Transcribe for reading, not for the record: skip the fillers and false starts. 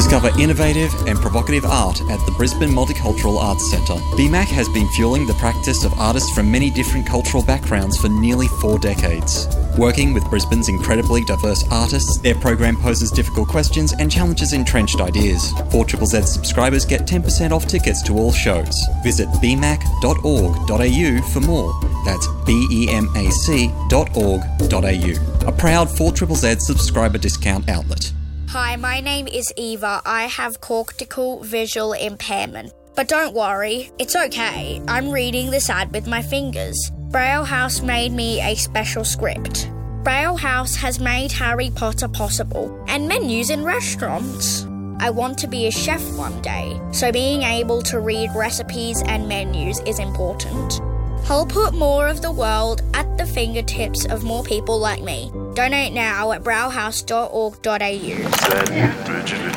Discover innovative and provocative art at the Brisbane Multicultural Arts Centre. BMAC has been fueling the practice of artists from many different cultural backgrounds for nearly 4 decades. Working with Brisbane's incredibly diverse artists, their program poses difficult questions and challenges entrenched ideas. 4ZZZ subscribers get 10% off tickets to all shows. Visit bmac.org.au for more. That's bemac.org.au. A proud 4ZZZ subscriber discount outlet. Hi, my name is Eva. I have cortical visual impairment. But don't worry, it's okay. I'm reading this ad with my fingers. Braille House made me a special script. Braille House has made Harry Potter possible, and menus in restaurants. I want to be a chef one day, so being able to read recipes and menus is important. Help put more of the world at the fingertips of more people like me. Donate now at braillehouse.org.au.